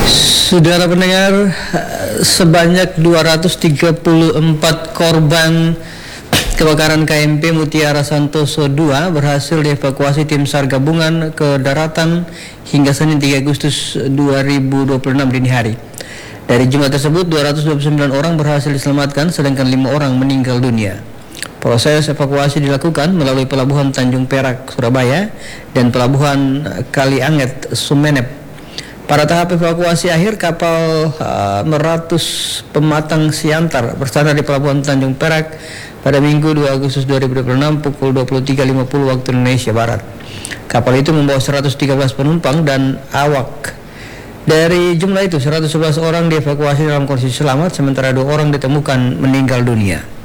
Saudara pendengar, sebanyak 234 korban kebakaran KMP Mutiara Santoso II berhasil dievakuasi tim SAR gabungan ke daratan hingga Senin 3 Agustus 2026 dini hari. Dari jumlah tersebut, 229 orang berhasil diselamatkan, sedangkan 5 orang meninggal dunia. Proses evakuasi dilakukan melalui Pelabuhan Tanjung Perak, Surabaya, dan Pelabuhan Kalianget, Sumeneb. Pada tahap evakuasi akhir, kapal Meratus Pematang Siantar bersandar di Pelabuhan Tanjung Perak pada Minggu 2 Agustus 2026 pukul 23.50 waktu Indonesia Barat. Kapal itu membawa 113 penumpang dan awak. Dari jumlah itu, 111 orang dievakuasi dalam kondisi selamat, sementara 2 orang ditemukan meninggal dunia.